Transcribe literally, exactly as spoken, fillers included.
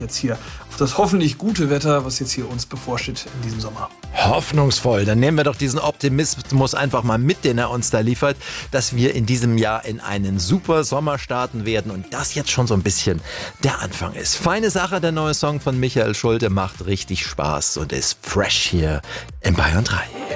jetzt hier auf das hoffentlich gute Wetter, was jetzt hier uns bevorsteht in diesem Sommer. Hoffnungsvoll. Dann nehmen wir doch diesen Optimismus einfach mal mit, den er uns da liefert, dass wir in diesem Jahr in einen super Sommer starten werden und das jetzt schon so ein bisschen der Anfang ist. Feine Sache, der neue Song von Michael Schulte macht richtig Spaß und ist fresh hier in Bayern drei.